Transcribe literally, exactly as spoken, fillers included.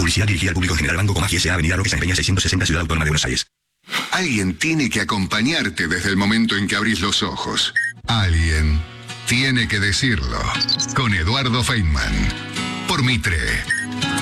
Publicidad dirigida al público en general. Banco Comagi S A Avenida Roque San Peña seiscientos sesenta, Ciudad Autónoma de Buenos Aires. Alguien tiene que acompañarte desde el momento en que abrís los ojos. Alguien tiene que decirlo. Con Eduardo Feynman. Por Mitre.